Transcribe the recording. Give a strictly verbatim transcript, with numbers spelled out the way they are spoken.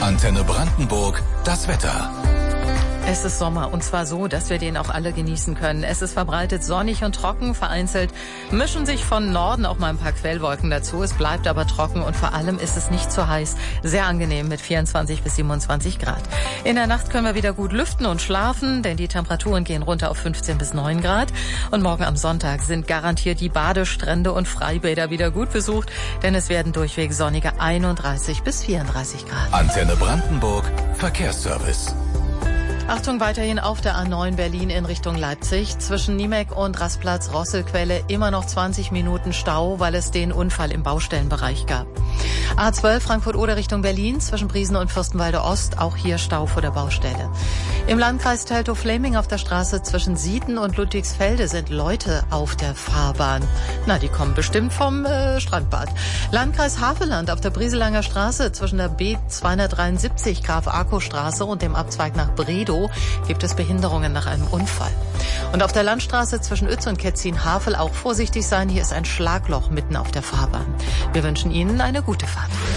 Antenne Brandenburg, das Wetter. Es ist Sommer und zwar so, dass wir den auch alle genießen können. Es ist verbreitet sonnig und trocken, vereinzelt mischen sich von Norden auch mal ein paar Quellwolken dazu. Es bleibt aber trocken und vor allem ist es nicht zu heiß. Sehr angenehm mit vierundzwanzig bis siebenundzwanzig Grad. In der Nacht können wir wieder gut lüften und schlafen, denn die Temperaturen gehen runter auf fünfzehn bis neun Grad. Und morgen am Sonntag sind garantiert die Badestrände und Freibäder wieder gut besucht, denn es werden durchweg sonnige einunddreißig bis vierunddreißig Grad. Antenne Brandenburg, Verkehrsservice. Achtung, weiterhin auf der A neun Berlin in Richtung Leipzig. Zwischen Niemek und Rastplatz Rosselquelle immer noch zwanzig Minuten Stau, weil es den Unfall im Baustellenbereich gab. A zwölf Frankfurt-Oder Richtung Berlin zwischen Briesen und Fürstenwalde Ost, auch hier Stau vor der Baustelle. Im Landkreis Teltow-Fläming auf der Straße zwischen Sieten und Ludwigsfelde sind Leute auf der Fahrbahn. Na, die kommen bestimmt vom äh, Strandbad. Landkreis Havelland auf der Brieselanger Straße zwischen der B zweihundertdreiundsiebzig Graf-Arco-Straße und dem Abzweig nach Bredow gibt es Behinderungen nach einem Unfall. Und auf der Landstraße zwischen Uetz und Ketzin-Havel auch vorsichtig sein. Hier ist ein Schlagloch mitten auf der Fahrbahn. Wir wünschen Ihnen eine gute Fahrt.